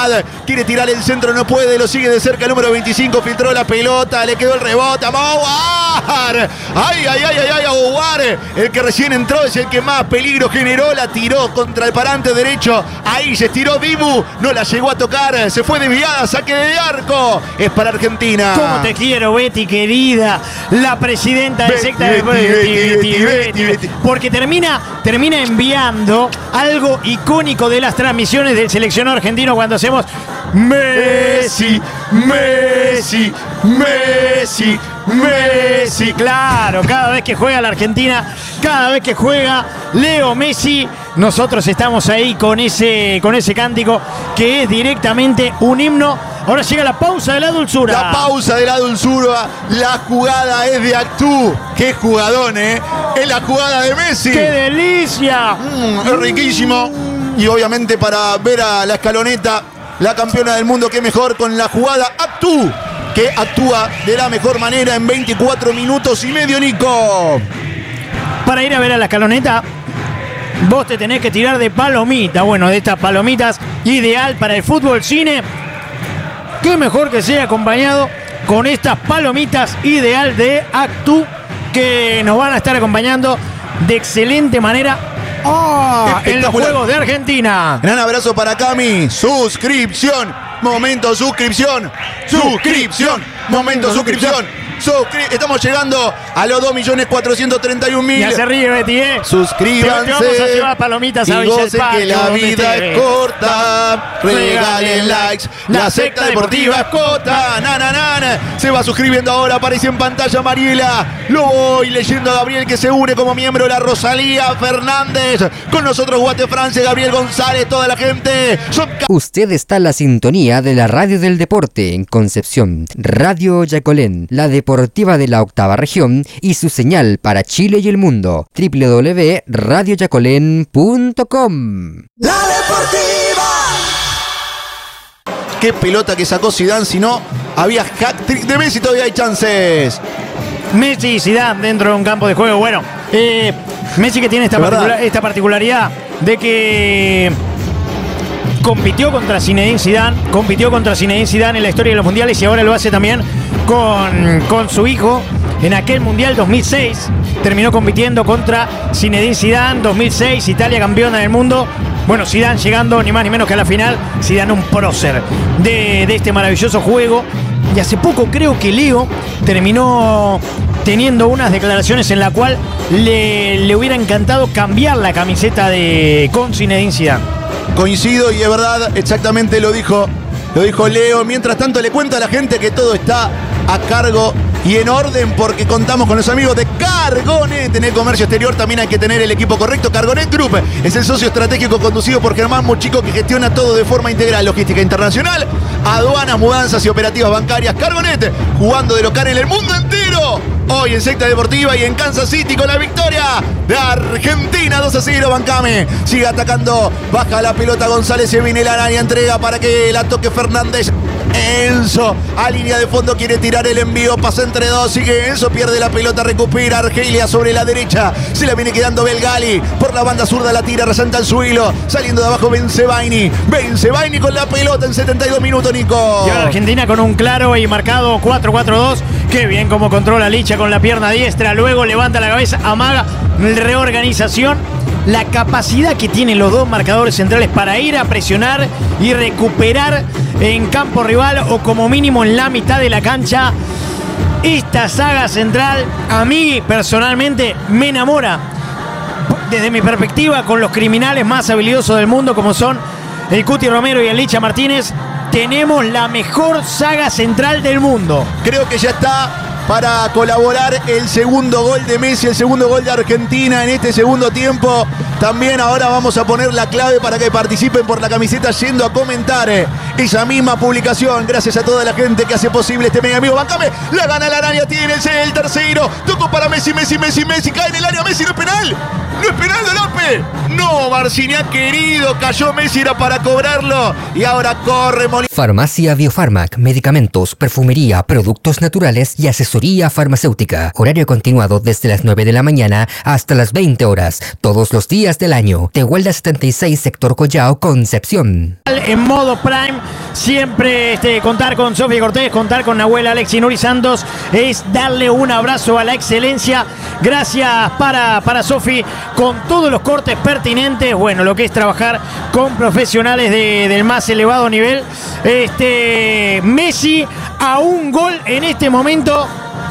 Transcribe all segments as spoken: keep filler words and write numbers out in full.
velocidad. Quiere tirar el centro, no puede. Lo sigue de cerca el número veinticinco. Filtró la pelota. Le quedó el rebote. ¡Aguar! ¡Ay, ay, ay, ay, ay! ¡Aguar! El que recién entró es el que más peligro generó. La tiró contra el parante derecho. Ahí se estiró Dibu. No la llegó a tocar. Se fue desviada. Saque de arco. Es para Argentina. ¿Cómo te quiero, Betty, querida? La presidenta de secta de Betty, Betty, Betty, Betty. Porque termina, termina enviando algo icónico de las transmisiones del seleccionado argentino cuando hacemos Messi, Messi, Messi, Messi. Claro, cada vez que juega la Argentina, cada vez que juega Leo Messi, nosotros estamos ahí con ese, con ese cántico que es directamente un himno. Ahora llega la pausa de la dulzura. La pausa de la dulzura. La jugada es de Actú. Qué jugadón, ¿eh? Es la jugada de Messi. ¡Qué delicia! Mm, es riquísimo. Y obviamente para ver a la escaloneta, la campeona del mundo, qué mejor con la jugada Actú, que actúa de la mejor manera en veinticuatro minutos y medio, Nico. Para ir a ver a la escaloneta, vos te tenés que tirar de palomita. Bueno, de estas palomitas, ideal para el fútbol, cine. Qué mejor que sea acompañado con estas palomitas ideal de Actú, que nos van a estar acompañando de excelente manera oh, en los Juegos de Argentina. Gran abrazo para Cami. Suscripción. Momento suscripción. Suscripción. Momento suscripción. Suscri- Estamos llegando a los dos millones cuatrocientos treinta y un mil. Ya se ríe, Betty, ¿eh? Suscríbanse. Te vamos a llevar palomitas a Villa del Parque, que la vida es corta. Regalen likes. La secta deportiva es corta. Na, na, na, na. Se va suscribiendo ahora. Aparece en pantalla Mariela. Lo voy leyendo a Gabriel, que se une como miembro de la Rosalía Fernández. Con nosotros Guate Francia, Gabriel González, toda la gente. Son... Usted está en la sintonía de la radio del deporte en Concepción. Radio Yacolén, la deportiva de la octava región y su señal para Chile y el mundo. doble u doble u doble u punto radio yacolén punto com. ¡La Deportiva! Qué pelota que sacó Zidane, si no había hat-trick de Messi, todavía hay chances. Messi y Zidane dentro de un campo de juego. Bueno, eh, Messi que tiene esta, particular, esta particularidad de que compitió contra Zinedine Zidane, compitió contra Zinedine Zidane en la historia de los mundiales y ahora lo hace también con, con su hijo en aquel mundial dos mil seis. Terminó compitiendo contra Zinedine Zidane, dos mil seis, Italia campeona del mundo. Bueno, Zidane llegando ni más ni menos que a la final. Zidane un prócer de, de este maravilloso juego. Y hace poco creo que Leo terminó teniendo unas declaraciones en la cual le, le hubiera encantado cambiar la camiseta de con Zinedine Zidane. Coincido y es verdad, exactamente lo dijo, lo dijo Leo. Mientras tanto le cuento a la gente que todo está a cargo y en orden porque contamos con los amigos de Cargonet. En el comercio exterior también hay que tener el equipo correcto. Cargonet Group es el socio estratégico conducido por Germán Mochico, que gestiona todo de forma integral: logística internacional, aduanas, mudanzas y operativas bancarias. Cargonet, jugando de local en el mundo entero. Hoy en Secta Deportiva y en Kansas City con la victoria de Argentina dos a cero. Bancame sigue atacando, baja la pelota González, se viene la araña, entrega para que la toque Fernández. Enzo a línea de fondo, quiere tirar el envío, pasa entre dos, sigue Enzo, pierde la pelota, recupera Argelia sobre la derecha, se la viene quedando Belgali, por la banda zurda la tira, resanta el suelo, saliendo de abajo Benzebaini, Benzebaini con la pelota en setenta y dos minutos, Nico. Y ahora Argentina con un claro y marcado cuatro cuatro dos, qué bien como controla Licha con la pierna diestra, luego levanta la cabeza, amaga, reorganización. La capacidad que tienen los dos marcadores centrales para ir a presionar y recuperar en campo rival o como mínimo en la mitad de la cancha. Esta saga central a mí personalmente me enamora desde mi perspectiva con los criminales más habilidosos del mundo como son el Cuti Romero y el Licha Martínez. Tenemos la mejor saga central del mundo. Creo que ya está para colaborar el segundo gol de Messi, el segundo gol de Argentina en este segundo tiempo. También ahora vamos a poner la clave para que participen por la camiseta yendo a comentar esa misma publicación. Gracias a toda la gente que hace posible este mega amigo. Bancame, la gana la araña, tiene el tercero. Tocó para Messi, Messi, Messi, Messi. Cae en el área, Messi, no es penal. No es penal de López. No, Marciniak querido, cayó Messi, era para cobrarlo. Y ahora corre Molina. Farmacia Biofarmac, medicamentos, perfumería, productos naturales y asesoría farmacéutica. Horario continuado desde las nueve de la mañana hasta las veinte horas, todos los días del año. Tehuelda setenta y seis, sector Collao, Concepción. En modo Prime, siempre este, contar con Sofía Cortés, contar con Nahuel Alexis Nuri Santos, es darle un abrazo a la excelencia. Gracias para, para Sofi, con todos los cortes pertinentes. Bueno, lo que es trabajar con profesionales de, del más elevado nivel. Este, Messi a un gol en este momento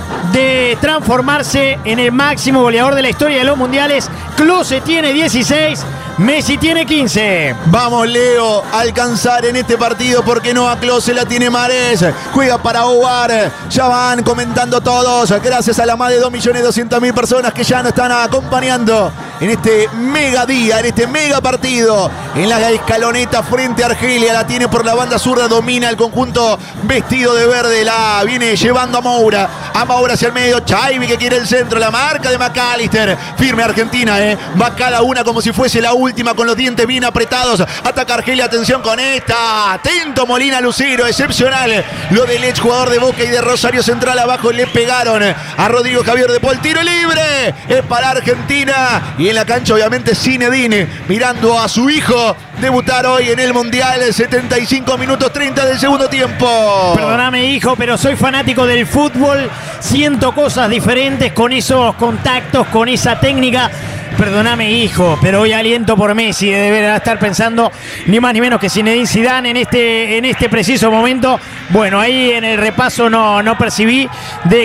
de transformarse en el máximo goleador de la historia de los mundiales. Klose tiene dieciséis, Messi tiene quince. Vamos, Leo, a alcanzar en este partido, porque no a Klose la tiene Mahrez. Juega para Ovar. Ya van comentando todos. Gracias a las más de dos millones doscientas mil personas que ya nos están acompañando en este mega día, en este mega partido. En la escaloneta frente a Argelia. La tiene por la banda zurda. Domina el conjunto vestido de verde. La viene llevando a Moura. A Moura hacia el medio. Chaibi que quiere el centro. La marca de McAllister. Firme Argentina, ¿eh? Va cada una como si fuese la última. Última con los dientes bien apretados. Ataca Argelia, atención con esta. Atento Molina Lucero, excepcional lo del ex jugador de Boca y de Rosario Central. Abajo le pegaron a Rodrigo Javier de Paul. Tiro libre, es para Argentina. Y en la cancha obviamente Zinedine mirando a su hijo debutar hoy en el Mundial. setenta y cinco minutos treinta del segundo tiempo. Perdóname, hijo, pero soy fanático del fútbol. Siento cosas diferentes con esos contactos, con esa técnica. Perdóname, hijo, pero hoy aliento por Messi. Deberá estar pensando ni más ni menos que Zinedine Zidane en este, en este preciso momento. Bueno, ahí en el repaso no, no percibí de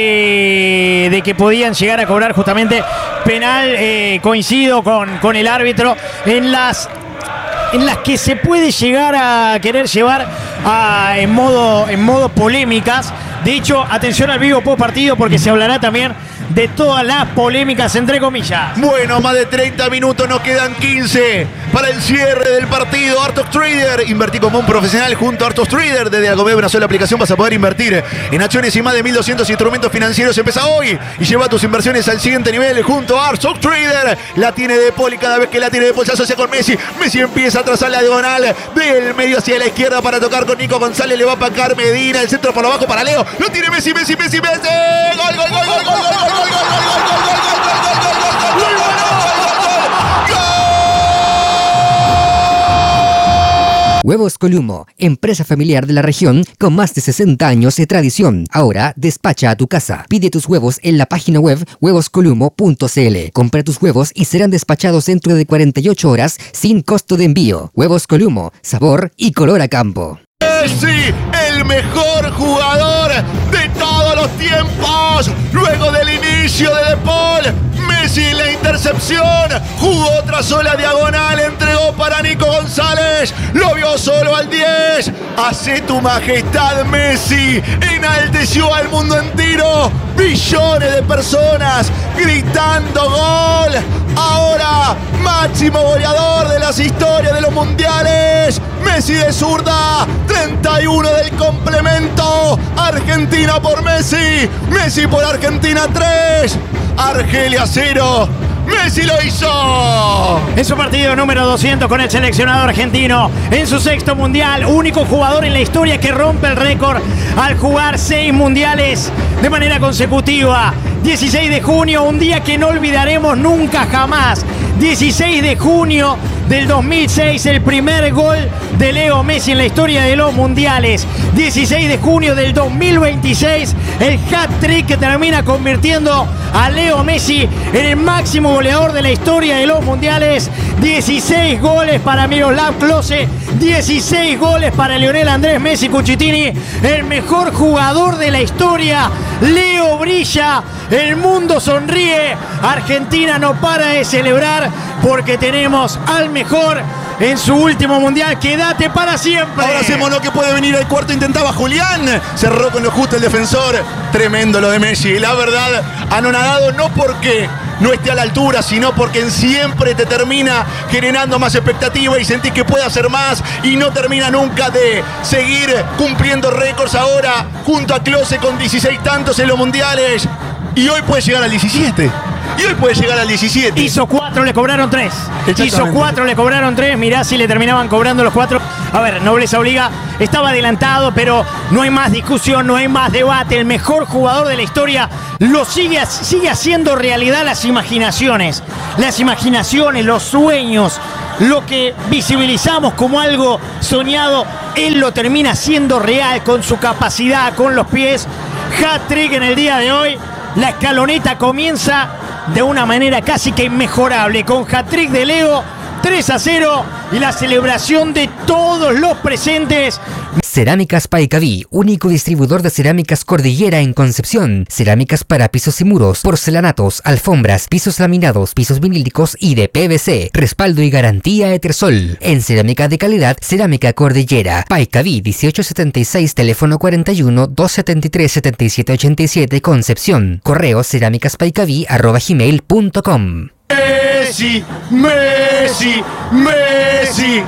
que, de que podían llegar a cobrar justamente penal. Eh, coincido con, con el árbitro en las... en las que se puede llegar a querer llevar a, en, modo, en modo polémicas. De hecho, atención al vivo post partido, porque se hablará también de todas las polémicas, entre comillas. Bueno, más de treinta minutos, nos quedan quince para el cierre del partido. Artox Trader, invertí como un profesional junto a Artox Trader. Desde la una sola aplicación vas a poder invertir en acciones y más de mil doscientos instrumentos financieros. Empieza hoy y lleva tus inversiones al siguiente nivel junto a Artox Trader. La tiene De Paul y cada vez que la tiene De Paul se asocia con Messi. Messi empieza a trazar la diagonal del medio hacia la izquierda para tocar con Nico González. Le va a pagar Medina, el centro por abajo para Leo. Lo tiene Messi, Messi, Messi, Messi. Gol, gol, gol, gol, gol, gol, gol. Huevos Columo, empresa familiar de la región con más de sesenta años de tradición. Ahora despacha a tu casa. Pide tus huevos en la página web huevos columo punto c l. Compra tus huevos y serán despachados dentro de cuarenta y ocho horas sin costo de envío. Huevos Columo, sabor y color a campo. Messi, el mejor jugador de todos los tiempos. Luego del inicio de De Paul, Messi en la intercepción, jugó otra sola diagonal, entregó para Nico González, lo vio solo al diez. Hace tu majestad, Messi. Enalteció al mundo entero. Billones de personas gritando gol. Ahora, máximo goleador de las historias de los mundiales. Messi de zurda, treinta y uno del complemento. Argentina por Messi. Messi por Argentina tres. Argelia cero. Messi lo hizo. En su partido número doscientos con el seleccionado argentino, en su sexto mundial, único jugador en la historia que rompe el récord al jugar seis mundiales de manera consecutiva. dieciséis de junio, un día que no olvidaremos nunca jamás. dieciséis de junio del dos mil seis, el primer gol de Leo Messi en la historia de los mundiales. dieciséis de junio del dos mil veintiséis, el hat-trick que termina convirtiendo a Leo Messi en el máximo goleador de la historia de los mundiales. dieciséis goles para Miroslav Klose, dieciséis goles para Lionel Andrés Messi Cucitini, el mejor jugador de la historia. Leo brilla, el mundo sonríe, Argentina no para de celebrar porque tenemos al mejor en su último mundial. Quédate para siempre. Ahora hacemos lo que puede venir al cuarto. Intentaba Julián, cerró con lo justo el defensor. Tremendo lo de Messi, la verdad, anonadado, no porque no esté a la altura, sino porque siempre te termina generando más expectativa y sentís que puede hacer más y no termina nunca de seguir cumpliendo récords. Ahora junto a Klose con dieciséis tantos en los mundiales y hoy puede llegar al diecisiete. Y hoy puede llegar al diecisiete. Hizo cuatro, le cobraron tres. Hizo cuatro, le cobraron tres. Mirá si le terminaban cobrando los cuatro. A ver, nobleza obliga. Estaba adelantado, pero no hay más discusión, no hay más debate. El mejor jugador de la historia lo sigue, sigue haciendo realidad las imaginaciones. Las imaginaciones, los sueños, lo que visibilizamos como algo soñado. él lo termina haciendo real con su capacidad, con los pies. Hat-trick en el día de hoy. La escaloneta comienza de una manera casi que inmejorable, con hat-trick de Leo, tres a cero, y la celebración de todos los presentes. Cerámicas Paicaví, único distribuidor de cerámicas Cordillera en Concepción. Cerámicas para pisos y muros, porcelanatos, alfombras, pisos laminados, pisos vinílicos y de P V C. Respaldo y garantía Etersol. En cerámica de calidad, Cerámica Cordillera. Paicaví dieciocho setenta y seis, teléfono cuarenta y uno, doscientos setenta y tres, setenta y siete ochenta y siete, Concepción. Correo cerámicaspaicaví arroba gmail punto com. Messi, Messi, Messi,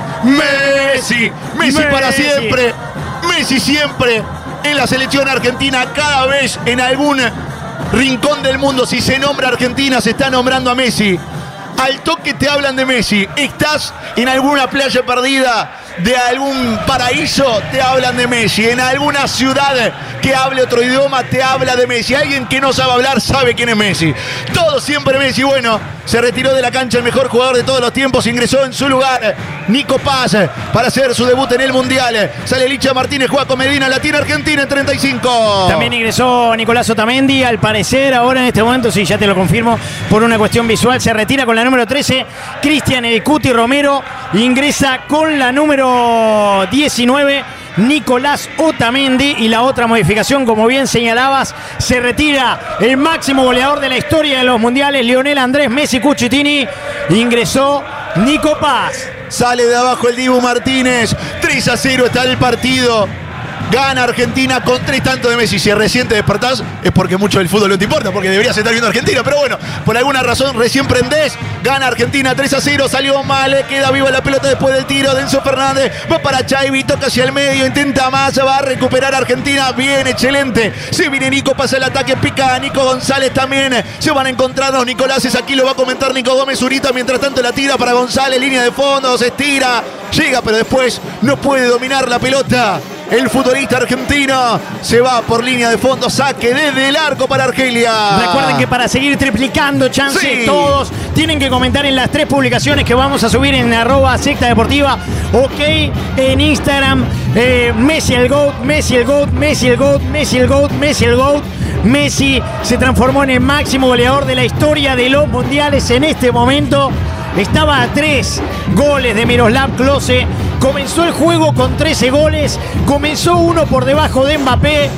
Messi, Messi para siempre, Messi siempre en la selección argentina, cada vez en algún rincón del mundo, si se nombra Argentina, se está nombrando a Messi. Al toque te hablan de Messi. Estás en alguna playa perdida de algún paraíso, te hablan de Messi. En alguna ciudad que hable otro idioma, te habla de Messi. Alguien que no sabe hablar sabe quién es Messi. Todo siempre Messi. Bueno, se retiró de la cancha el mejor jugador de todos los tiempos. Ingresó en su lugar Nico Paz para hacer su debut en el Mundial. Sale Licha Martínez, juega con Medina, la tiene Argentina en treinta y cinco. También ingresó Nicolás Otamendi, al parecer ahora en este momento, sí, ya te lo confirmo, por una cuestión visual, se retira con la número trece. Cristian El Cuti Romero ingresa con la número diecinueve. Nicolás Otamendi, y la otra modificación, como bien señalabas, se retira el máximo goleador de la historia de los mundiales, Lionel Andrés Messi Cucitini. Ingresó Nico Paz. Sale de abajo el Dibu Martínez. tres a cero está el partido. Gana Argentina con tres tantos de Messi. Si recién te despertás es porque mucho del fútbol no te importa, porque deberías estar viendo Argentina. Pero bueno, por alguna razón recién prendés. Gana Argentina tres a cero. Salió mal, queda viva la pelota después del tiro de Enzo Fernández. Va para Chaibi, toca hacia el medio, intenta más, va a recuperar Argentina. Bien, excelente. Se viene Nico, pasa el ataque, pica a Nico González también. Se van a encontrar los Nicoláses. Aquí lo va a comentar Nico Gómez Zurita. Mientras tanto la tira para González, línea de fondo, se estira. Llega, pero después no puede dominar la pelota. El futbolista argentino se va por línea de fondo, saque desde el arco para Argelia. Recuerden que para seguir triplicando chances, sí, todos tienen que comentar en las tres publicaciones que vamos a subir en arroba secta deportiva, ok, en Instagram, eh, Messi el GOAT, Messi el GOAT, Messi el GOAT, Messi el GOAT, Messi el GOAT. Messi se transformó en el máximo goleador de la historia de los mundiales en este momento. Estaba a tres goles de Miroslav Klose. Comenzó el juego con trece goles. Comenzó uno por debajo de Mbappé.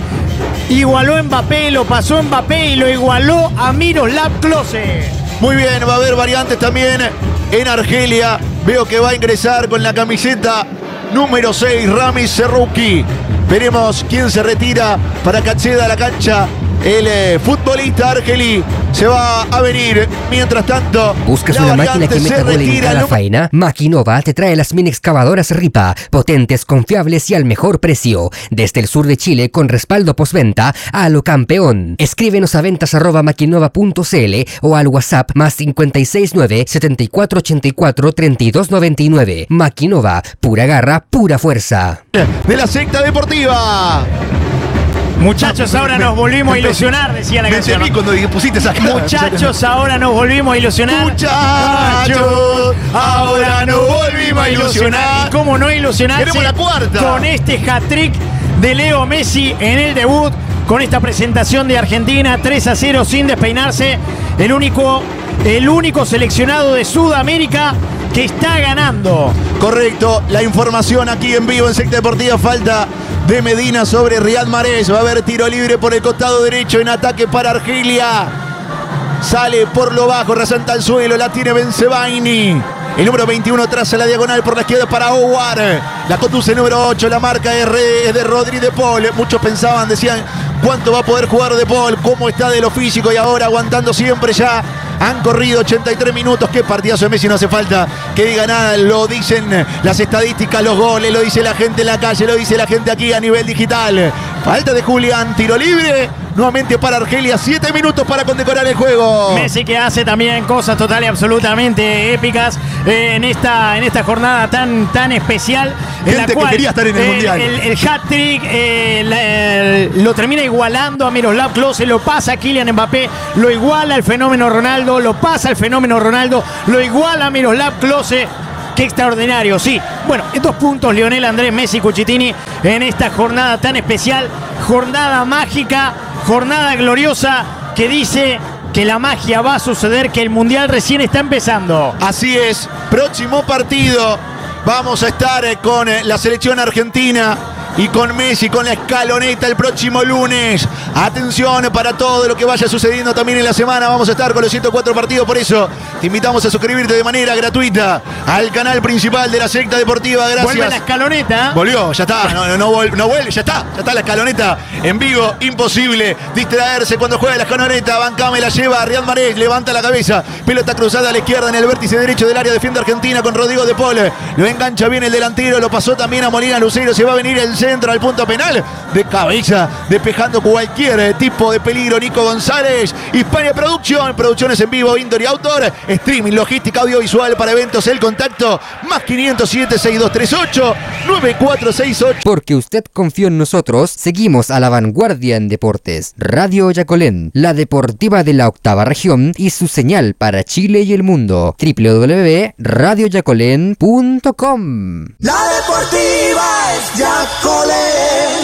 Igualó Mbappé, lo pasó Mbappé y lo igualó a Miroslav Klose. Muy bien, va a haber variantes también en Argelia. Veo que va a ingresar con la camiseta número seis, Ramis Serrouki. Veremos quién se retira para que acceda a la cancha. El eh, futbolista argelí se va a venir. Mientras tanto, ¿buscas una máquina que meta gol en cada faena? Maquinova te trae las mini excavadoras Ripa, potentes, confiables y al mejor precio. Desde el sur de Chile, con respaldo postventa a lo campeón. Escríbenos a ventas arroba maquinova punto cl o al WhatsApp más cincuenta y seis nueve, setenta y cuatro ochenta y cuatro, treinta y dos noventa y nueve. Maquinova, pura garra, pura fuerza. De la secta deportiva. Muchachos, ahora nos volvimos a ilusionar, decía la canción. ¿No? Cuando pusiste esa cara. Muchachos, ahora nos volvimos a ilusionar. Muchachos, ahora nos volvimos a ilusionar. ¿Y cómo no ilusionarse? Queremos la cuarta. Con este hat-trick de Leo Messi en el debut, con esta presentación de Argentina, tres a cero sin despeinarse. El único, el único seleccionado de Sudamérica que está ganando. Correcto, la información aquí en vivo en Secta Deportiva. Falta de Medina sobre Riyad Mahrez. Va a haber tiro libre por el costado derecho en ataque para Argelia. Sale por lo bajo, rasanta al suelo, la tiene Bensebaini. El número veintiuno traza la diagonal por la izquierda para Howard. La conduce el número ocho, la marca es de Rodri de Paul. Muchos pensaban, decían, ¿cuánto va a poder jugar de Paul? ¿Cómo está de lo físico? Y ahora aguantando siempre ya. Han corrido ochenta y tres minutos. Qué partidazo de Messi, no hace falta que diga nada. Lo dicen las estadísticas, los goles, lo dice la gente en la calle, lo dice la gente aquí a nivel digital. Falta de Julián, tiro libre. Nuevamente para Argelia, siete minutos para condecorar el juego. Messi que hace también cosas total y absolutamente épicas eh, en, esta, en esta jornada tan, tan especial. En Gente la cual, que quería estar en el eh, Mundial. El, el hat-trick eh, lo termina igualando a Miroslav Klose, lo pasa a Kylian Mbappé, lo iguala al fenómeno Ronaldo, lo pasa al fenómeno Ronaldo, lo iguala a Miroslav Klose. qué extraordinario, sí. Bueno, dos puntos, Lionel Andrés Messi Cucitini, en esta jornada tan especial, jornada mágica, jornada gloriosa, que dice que la magia va a suceder, que el Mundial recién está empezando. Así es, próximo partido vamos a estar con la selección argentina y con Messi, con la escaloneta el próximo lunes. Atención para todo lo que vaya sucediendo también en la semana. Vamos a estar con los ciento cuatro partidos, por eso te invitamos a suscribirte de manera gratuita al canal principal de la secta deportiva. Gracias. Vuelve la escaloneta. Volvió, ya está, no, no, no, vuelve, no vuelve, ya está, ya está la escaloneta en vivo. Imposible distraerse cuando juega la escaloneta. Bancame la lleva, Riyad Mahrez levanta la cabeza, pelota cruzada a la izquierda en el vértice derecho del área, defiende Argentina con Rodrigo de Paul. Lo engancha bien el delantero, lo pasó también a Molina Lucero, se va a venir el centro al punto penal, de cabeza, despejando cualquier tipo de peligro, Nico González. Hispania Producción, producciones en vivo, indoor y outdoor, streaming, logística audiovisual para eventos, El Contacto, más quinientos siete, seis dos tres ocho, nueve cuatro seis ocho. Porque usted confió en nosotros, seguimos a la vanguardia en deportes. Radio Yacolén, la deportiva de la octava región y su señal para Chile y el mundo. doble u doble u doble u punto radio yacolén punto com. La deportiva es Yacolén.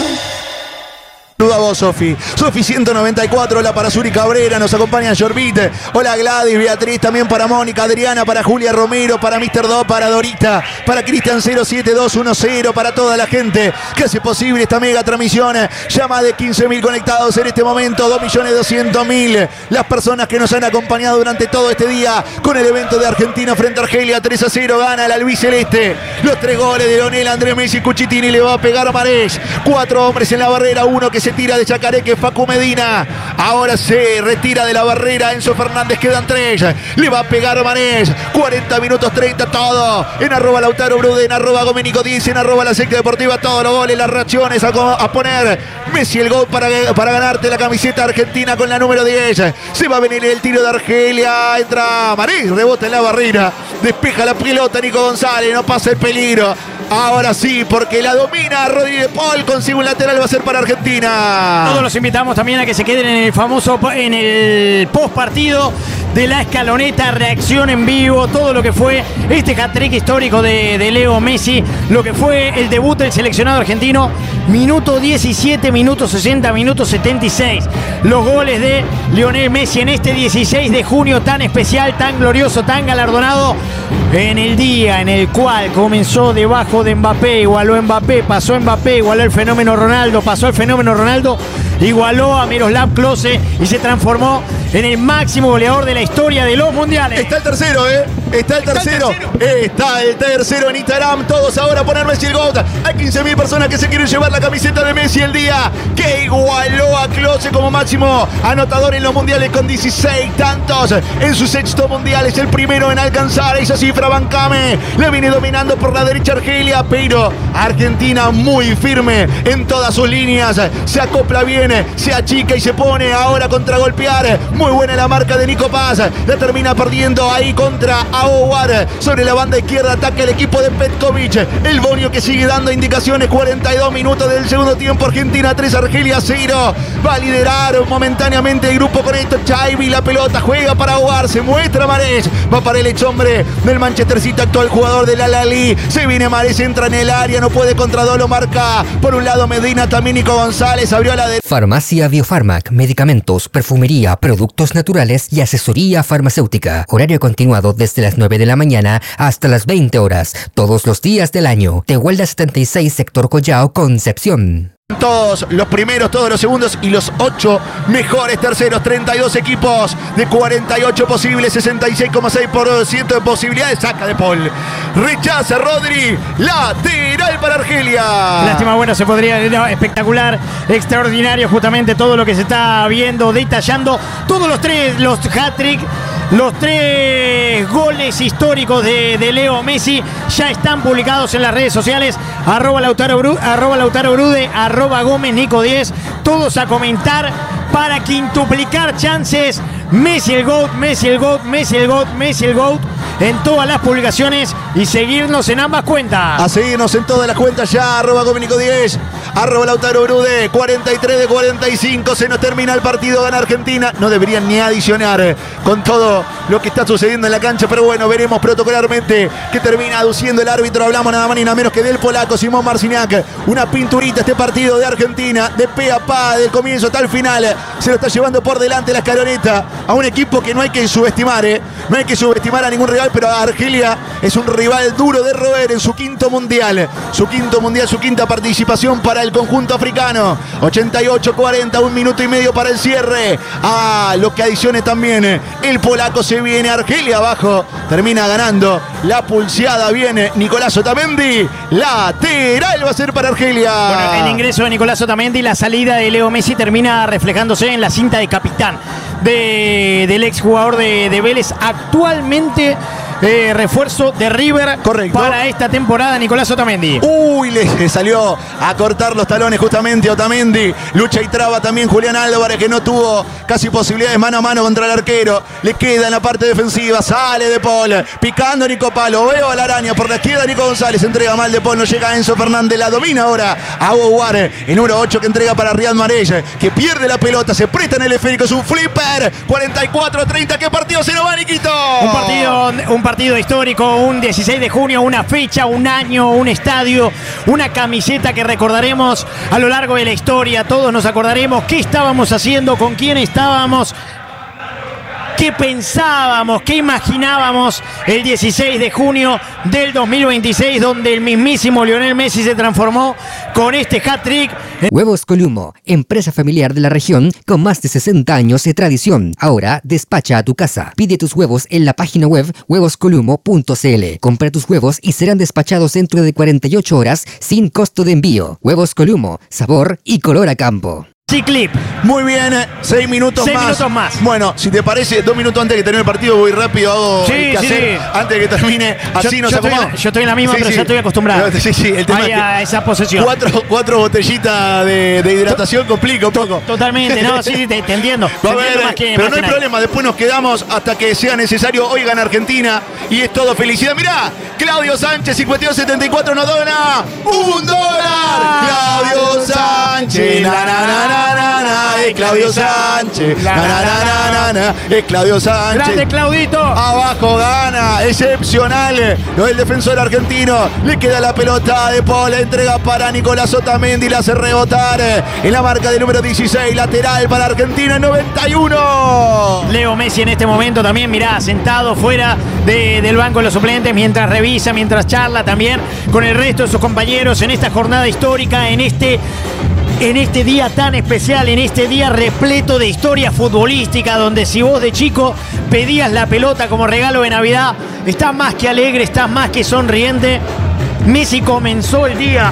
Saluda a vos, Sofi. Sofi ciento noventa y cuatro, hola para Suri Cabrera, nos acompaña Jorbit. Hola Gladys, Beatriz, también para Mónica, Adriana, para Julia Romero, para mister Do, para Dorita, para Cristian cero siete dos uno cero, para toda la gente que hace posible esta mega transmisión. Ya más de quince mil conectados en este momento, dos millones doscientos mil. Las personas que nos han acompañado durante todo este día con el evento de Argentina frente a Argelia, tres a cero, gana el albiceleste. Los tres goles de Lionel Andrés Messi Cucitini, le va a pegar a Mahrez. Cuatro hombres en la barrera, uno que se tira de Chacaré, que Facu Medina. Ahora se retira de la barrera Enzo Fernández, quedan tres. Le va a pegar Mahrez. cuarenta minutos treinta, todo. En arroba Lautaro Brude, en arroba Gomenico diez, en arroba la secta deportiva, todos los goles, las reacciones a, a poner Messi el gol para, para ganarte la camiseta argentina con la número diez. Se va a venir el tiro de Argelia. Entra Mahrez, rebota en la barrera. Despeja la pelota Nico González, no pasa el peligro. Ahora sí, porque la domina Rodrigo de Paul, consigue un lateral, va a ser para Argentina. Todos los invitamos también a que se queden en el famoso, en el post partido de la escaloneta, reacción en vivo, todo lo que fue este hat-trick histórico de, de Leo Messi, lo que fue el debut del seleccionado argentino, minuto diecisiete, minuto sesenta, minuto setenta y seis. Los goles de Lionel Messi en este dieciséis de junio tan especial, tan glorioso, tan galardonado, en el día en el cual comenzó debajo de Mbappé, igualó Mbappé, pasó Mbappé, igualó el fenómeno Ronaldo, pasó el fenómeno Ronaldo, igualó a Miroslav Klose y se transformó en el máximo goleador de la historia de los mundiales. Está el tercero, ¿eh? Está el tercero. Está el tercero, Está el tercero en Instagram. Todos ahora a poner Messi el GOAT. Hay quince mil personas que se quieren llevar la camiseta de Messi el día que igualó a Klose como máximo anotador en los mundiales con dieciséis tantos. En su sexto mundial es el primero en alcanzar esa cifra. Bancame le viene dominando por la derecha Argelia, pero Argentina muy firme en todas sus líneas. Se acopla bien, se achica y se pone ahora contra golpear. Muy buena la marca de Nico Paz. La termina perdiendo ahí contra Aouar. Sobre la banda izquierda ataca el equipo de Petkovic. El Bonio que sigue dando indicaciones. cuarenta y dos minutos del segundo tiempo. Argentina tres, Argelia cero. Va a liderar momentáneamente el grupo con esto. Chaibi, la pelota juega para Aouar. Se muestra Mahrez. Va para el ex hombre del Manchester City, actual jugador del Al-Ahly. Se viene Mahrez, entra en el área. No puede contra dos, lo marca por un lado Medina, también Nico González. Abrió a la de... Farmacia Biofarmac, medicamentos, perfumería, productos naturales y asesoría farmacéutica. Horario continuado desde las nueve de la mañana hasta las veinte horas, todos los días del año. Tehuelda setenta y seis, sector Collao, Concepción. Todos los primeros, todos los segundos y los ocho mejores terceros. treinta y dos equipos de cuarenta y ocho posibles, sesenta y seis coma seis por ciento de posibilidades. Saca de Paul, rechaza Rodri, lateral para Argelia. Lástima, bueno, se podría, no, espectacular, extraordinario, justamente todo lo que se está viendo, detallando, todos los tres, los hat-trick, los tres goles históricos de, de Leo Messi ya están publicados en las redes sociales, arroba Lautaro Brude, arroba Lautaro Brude, arroba Gómez Nico diez, todos a comentar para quintuplicar chances. Messi el GOAT, Messi el GOAT, Messi el GOAT, Messi el GOAT en todas las publicaciones y seguirnos en ambas cuentas. A seguirnos en todas las cuentas ya, arroba Gómez Nico diez, arroba Lautaro Brude, cuarenta y tres de cuarenta y cinco, se nos termina el partido, gana Argentina. No deberían ni adicionar con todo lo que está sucediendo en la cancha, pero bueno, veremos protocolarmente que termina aduciendo el árbitro. Hablamos nada más ni nada menos que del polaco Simón Marciniak. Una pinturita este partido de Argentina, de pe a pa, del comienzo hasta el final. Se lo está llevando por delante la escaloneta a un equipo que no hay que subestimar, ¿eh? No hay que subestimar a ningún rival, pero Argelia es un rival duro de roer en su quinto mundial. Su quinto mundial, su quinta participación para el conjunto africano. ochenta y ocho cuarenta, un minuto y medio para el cierre. Ah, lo que adicione también el polaco, se viene Argelia abajo. Termina ganando la pulseada, viene Nicolás Otamendi. Lateral va a ser para Argelia. Bueno, el ingreso de Nicolás Otamendi y la salida de Leo Messi termina reflejándose en la cinta de capitán de, del exjugador de, de Vélez. Actualmente eh, refuerzo de River. Correcto. Para esta temporada, Nicolás Otamendi. Uy, le salió a cortar los talones justamente Otamendi. Lucha y traba también Julián Álvarez, que no tuvo casi posibilidades mano a mano contra el arquero. Le queda en la parte defensiva, sale De Paul, picando Nico Palo, veo a la araña por la izquierda, Nico González entrega mal De Paul, no llega Enzo Fernández, la domina ahora a Boguar, el número ocho que entrega para Riyad Mahrez, que pierde la pelota, se presta en el esférico, es un flipper. Cuarenta y cuatro treinta, ¿qué partido se nos va, Niquito? Un partido, un partido histórico, un dieciséis de junio, una fecha, un año, un estadio, una camiseta que recordaremos a lo largo de la historia. Todos nos acordaremos qué estábamos haciendo, con quién estábamos, qué pensábamos, qué imaginábamos el dieciséis de junio del dos mil veintiséis, donde el mismísimo Lionel Messi se transformó con este hat-trick. Huevos Columo, empresa familiar de la región con más de sesenta años de tradición. Ahora despacha a tu casa. Pide tus huevos en la página web huevos columo punto c l. Compra tus huevos y serán despachados dentro de cuarenta y ocho horas sin costo de envío. Huevos Columo, sabor y color a campo. Sí, clip. Muy bien, seis minutos Seis más. minutos más. Bueno, si te parece, dos minutos antes de que termine el partido, voy rápido, hago Sí, el que sí, hacer sí. antes de que termine. Así yo, nos yo, estoy, acomodamos. yo estoy en la misma, Sí, pero sí. ya estoy acostumbrado. Sí, sí, el tema Ahí es que a esa posesión. Cuatro, cuatro botellitas de, de hidratación complica un poco. Totalmente, no, sí, te, te entiendo. Va a Te entiendo haber, más que- pero más no que hay nadie. problema, después nos quedamos hasta que sea necesario. Hoy gana Argentina y es todo felicidad. Mirá, Claudio Sánchez, cincuenta y dos setenta y cuatro, nos dona un dólar. Claudio Sánchez, na, na, na, na, na, na, es Claudio Sánchez, na, na, na, na, na, na, es Claudio Sánchez. Grande Claudito. Abajo gana, excepcional lo del defensor argentino. Le queda la pelota de Paul, la entrega para Nicolás Otamendi, la hace rebotar en la marca del número dieciséis, lateral para Argentina, noventa y uno. Leo Messi en este momento también, mirá, sentado fuera de, del banco de los suplentes, mientras revisa, mientras charla también con el resto de sus compañeros en esta jornada histórica, en este, en este día tan especial, en este día repleto de historia futbolística, donde si vos de chico pedías la pelota como regalo de Navidad, estás más que alegre, estás más que sonriente. Messi comenzó el día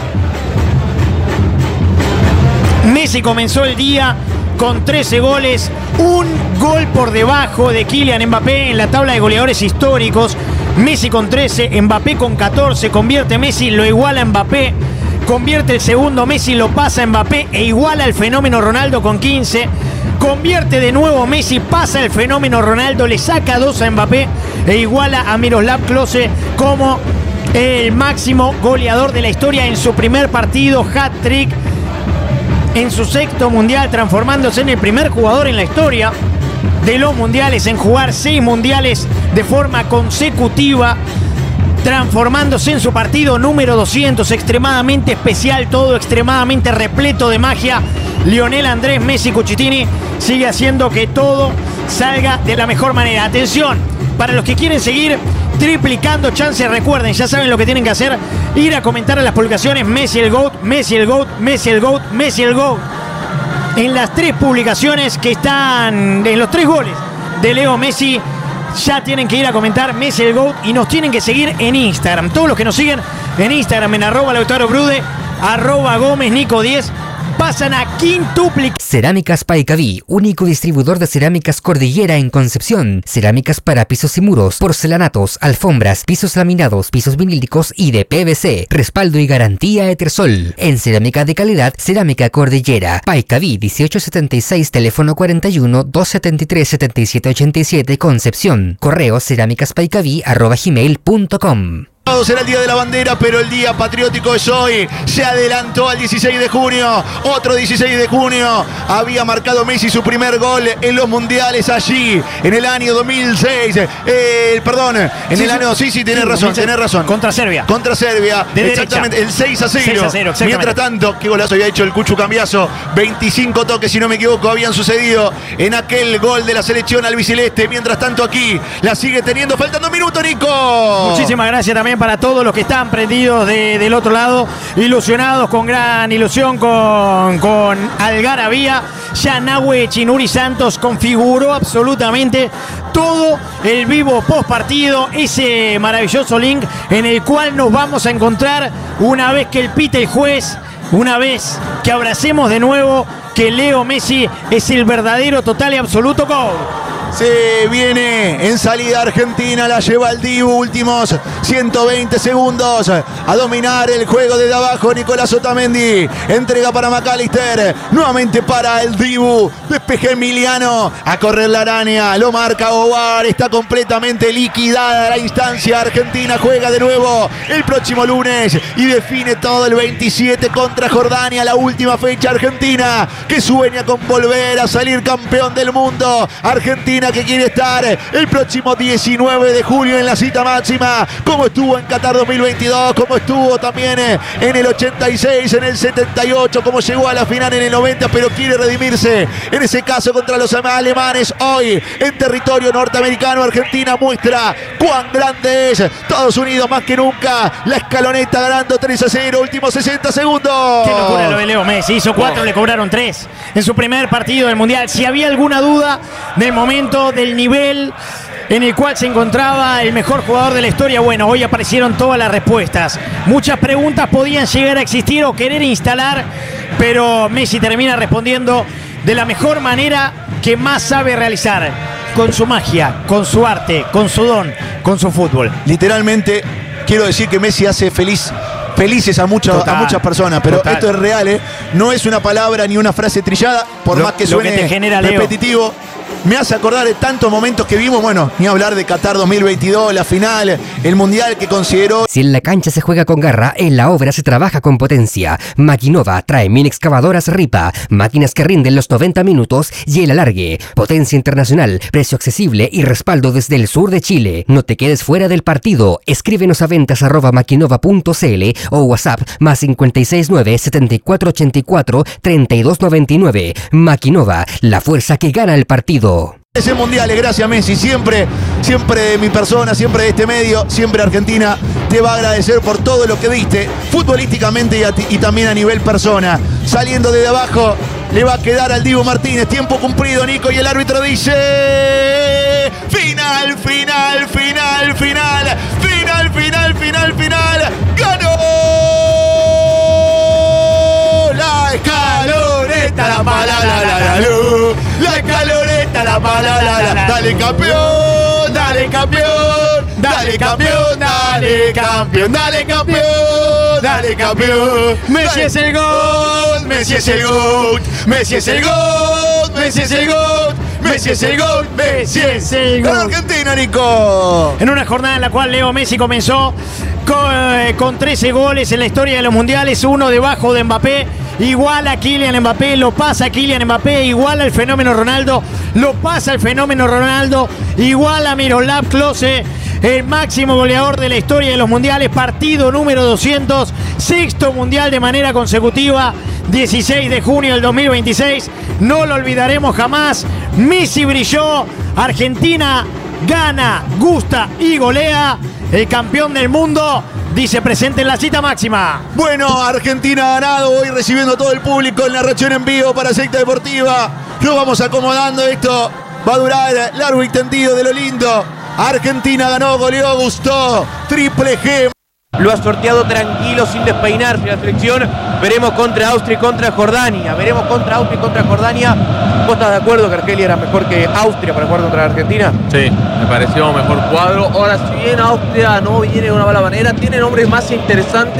Messi comenzó el día con trece goles, un gol por debajo de Kylian Mbappé en la tabla de goleadores históricos. Messi con trece, Mbappé con catorce, convierte Messi, lo iguala Mbappé, convierte el segundo Messi, lo pasa Mbappé e iguala el fenómeno Ronaldo con quince, convierte de nuevo Messi, pasa el fenómeno Ronaldo, le saca dos a Mbappé e iguala a Miroslav Klose como el máximo goleador de la historia en su primer partido, hat-trick en su sexto mundial, transformándose en el primer jugador en la historia de los mundiales en jugar seis mundiales de forma consecutiva, transformándose en su partido número doscientos, extremadamente especial, todo extremadamente repleto de magia. Lionel Andrés Messi Cucitini sigue haciendo que todo salga de la mejor manera. Atención, para los que quieren seguir triplicando chances, recuerden, ya saben lo que tienen que hacer, ir a comentar a las publicaciones Messi el GOAT, Messi el GOAT, Messi el GOAT, Messi el GOAT. En las tres publicaciones que están, en los tres goles de Leo Messi, ya tienen que ir a comentar Messi el GOAT y nos tienen que seguir en Instagram. Todos los que nos siguen en Instagram, en arroba Lautaro Brude, arroba Gómez Nico diez, pasan a quintuplicar. Cerámicas Paicaví, único distribuidor de cerámicas Cordillera en Concepción. Cerámicas para pisos y muros, porcelanatos, alfombras, pisos laminados, pisos vinílicos y de P V C. Respaldo y garantía Etersol. En cerámica de calidad, Cerámica Cordillera. Paicaví dieciocho setenta y seis, teléfono cuarenta y uno, doscientos setenta y tres, setenta y siete ochenta y siete, Concepción. Correo cerámicaspaicaví arroba gmail punto com. Será el día de la bandera, pero el día patriótico es hoy. Se adelantó al dieciséis de junio. Otro dieciséis de junio. Había marcado Messi su primer gol en los mundiales allí, en el año dos mil seis. Eh, perdón, en sí, el año. Sí, sí, tenés sí, razón, tenés razón. Contra Serbia. Contra Serbia. De exactamente, derecha. el seis a cero. Mientras tanto, qué golazo había hecho el Cuchu Cambiaso. veinticinco toques, si no me equivoco, habían sucedido en aquel gol de la selección albiceleste. Mientras tanto, aquí la sigue teniendo. Faltando un minuto, Nico. Muchísimas gracias también para todos los que están prendidos de, del otro lado, ilusionados, con gran ilusión, con, con algarabía. Ya Nahue Chinuri Santos configuró absolutamente todo el vivo post partido, ese maravilloso link en el cual nos vamos a encontrar una vez que el pite el juez, una vez que abracemos de nuevo que Leo Messi es el verdadero, total y absoluto gol. Se viene en salida Argentina, la lleva el Dibu, últimos ciento veinte segundos a dominar el juego desde abajo. Nicolás Otamendi entrega para McAllister, nuevamente para el Dibu, despeje Emiliano, a correr la araña, lo marca Ovar, está completamente liquidada la instancia. Argentina juega de nuevo el próximo lunes y define todo el veintisiete contra Jordania, la última fecha. Argentina que sueña con volver a salir campeón del mundo. Argentina que quiere estar el próximo diecinueve de julio en la cita máxima, como estuvo en Qatar dos mil veintidós, como estuvo también en el ochenta y seis, en el setenta y ocho, como llegó a la final en el noventa, pero quiere redimirse en ese caso contra los alemanes. Hoy en territorio norteamericano, Argentina muestra cuán grande es. Todos unidos más que nunca, la escaloneta ganando tres a cero, últimos sesenta segundos. Qué locura lo de Leo Messi, hizo cuatro, oh. Le cobraron tres en su primer partido del Mundial. Si había alguna duda del momento, del nivel en el cual se encontraba el mejor jugador de la historia, bueno, hoy aparecieron todas las respuestas. Muchas preguntas podían llegar a existir o querer instalar, pero Messi termina respondiendo de la mejor manera que más sabe realizar, con su magia, con su arte, con su don, con su fútbol. Literalmente quiero decir que Messi hace feliz felices a muchas, total, a muchas personas, pero total. Esto es real, ¿eh? No es una palabra ni una frase trillada, por lo, más que suene que genera, repetitivo. Leo. Me hace acordar de tantos momentos que vimos, bueno, ni hablar de Qatar dos mil veintidós, la final, el mundial que consideró. Si en la cancha se juega con garra, en la obra se trabaja con potencia. Maquinova trae mini excavadoras Ripa, máquinas que rinden los noventa minutos y el alargue. Potencia internacional, precio accesible y respaldo desde el sur de Chile. No te quedes fuera del partido. Escríbenos a ventas arroba maquinova punto cl o WhatsApp más cinco seis nueve, siete cuatro ocho cuatro, tres dos nueve nueve. Maquinova, la fuerza que gana el partido. Ese mundial es gracias a Messi, siempre, siempre de mi persona, siempre de este medio, siempre Argentina te va a agradecer por todo lo que diste, futbolísticamente y, a ti, y también a nivel persona. Saliendo desde abajo, le va a quedar al Dibu Martínez, tiempo cumplido, Nico, y el árbitro dice: final, final, final, final, final, final, final, final, ganó la escaloneta, la mala, la, la, la, la, la escaloneta, la mala, la, la, la, dale campeón, dale campeón, dale campeón, dale campeón, dale campeón, dale campeón. Messi es el gol, Messi es el gol, Messi es el gol, Messi es el gol, Messi es el gol, Messi es el gol. Argentina, Nico. En una jornada en la cual Leo Messi comenzó con, eh, con trece goles en la historia de los mundiales, uno debajo de Mbappé. Igual a Kylian Mbappé, lo pasa Kylian Mbappé, igual al fenómeno Ronaldo, lo pasa el fenómeno Ronaldo, igual a Miroslav Klose, el máximo goleador de la historia de los mundiales, partido número doscientos, sexto mundial de manera consecutiva, dieciséis de junio del dos mil veintiséis, no lo olvidaremos jamás. Messi brilló, Argentina gana, gusta y golea, el campeón del mundo dice presente en la cita máxima. Bueno, Argentina ha ganado, hoy recibiendo a todo el público en la reacción en vivo para Secta Deportiva. Nos vamos acomodando, esto va a durar largo y tendido de lo lindo. Argentina ganó, goleó, gustó, triple G. Lo ha sorteado tranquilo, sin despeinarse la selección. Veremos contra Austria y contra Jordania. Veremos contra Austria y contra Jordania. ¿Vos estás de acuerdo que Argelia era mejor que Austria para jugar contra Argentina? Sí, me pareció mejor cuadro. Ahora, si bien Austria no viene de una mala manera, tiene nombres más interesantes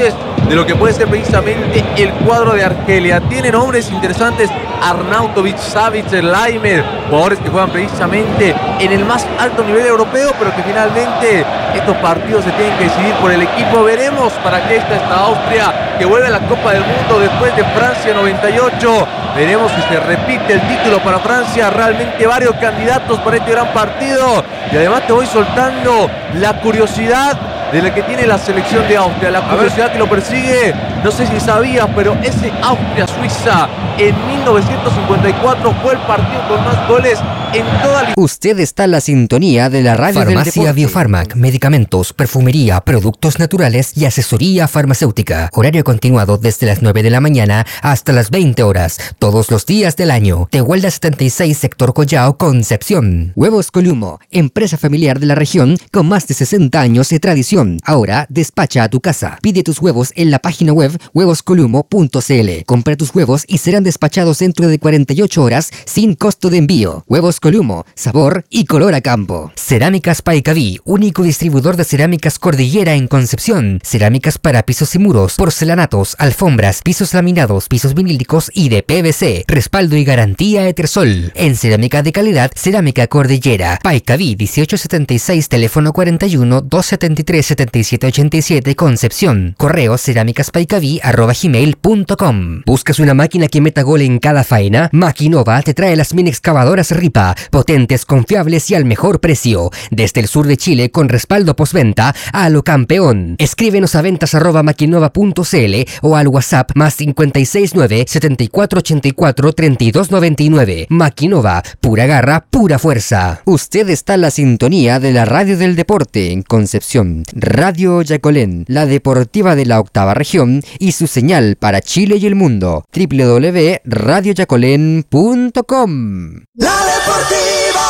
de lo que puede ser precisamente el cuadro de Argelia. Tiene nombres interesantes: Arnautovic, Savic, Laimer, jugadores que juegan precisamente en el más alto nivel europeo, pero que finalmente estos partidos se tienen que decidir por el equipo. Veremos para qué está esta Austria, que vuelve a la Copa del Mundo después de Francia noventa y ocho. Veremos si se repite el título para Francia. Realmente varios candidatos para este gran partido. Y además te voy soltando la curiosidad de la que tiene la selección de Austria, la curiosidad que lo persigue. No sé si sabías, pero ese Austria-Suiza en mil novecientos cincuenta y cuatro fue el partido con más goles en toda la... Usted está en la sintonía de la radio Farmacia del deporte. Biofarmac, medicamentos, perfumería, productos naturales y asesoría farmacéutica. Horario continuado desde las nueve de la mañana hasta las veinte horas, todos los días del año. Tehuelda setenta y seis, sector Collao, Concepción. Huevos Columo, empresa familiar de la región con más de sesenta años de tradición. Ahora despacha a tu casa. Pide tus huevos en la página web huevos columo punto c l. Compra tus huevos y serán despachados dentro de cuarenta y ocho horas sin costo de envío. Huevos Columo, sabor y color a campo. Cerámicas Paicaví, único distribuidor de cerámicas Cordillera en Concepción. Cerámicas para pisos y muros, porcelanatos, alfombras, pisos laminados, pisos vinílicos y de P V C. Respaldo y garantía Etersol. En cerámica de calidad, Cerámica Cordillera. Paicaví dieciocho setenta y seis, teléfono cuarenta y uno, doscientos setenta y tres, setenta y siete ochenta y siete, Concepción. Correo cerámicaspaicaví arroba gmail punto com. ¿Buscas una máquina que meta gol en cada faena? Maquinova te trae las mini excavadoras Ripa, potentes, confiables y al mejor precio. Desde el sur de Chile con respaldo postventa a lo campeón. Escríbenos a ventas arroba maquinova punto c l o al WhatsApp más cincuenta y seis nueve, setenta y cuatro ochenta y cuatro, treinta y dos noventa y nueve. Maquinova, pura garra, pura fuerza. Usted está en la sintonía de la radio del deporte en Concepción. Radio Yacolén, la deportiva de la octava región y su señal para Chile y el mundo. doble u doble u doble u punto radio yacolén punto com. La Deportiva.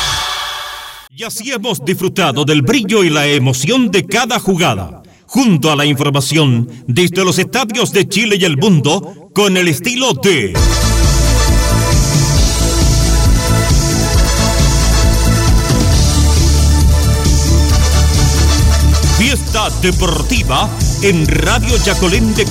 Y así hemos disfrutado del brillo y la emoción de cada jugada, junto a la información desde los estadios de Chile y el mundo, con el estilo de... Fiesta Deportiva en Radio Yacolén de